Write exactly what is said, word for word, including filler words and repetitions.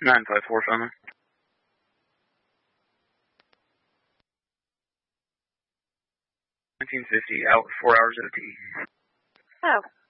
nine five four, family. nineteen fifty, out four hours O T. Oh.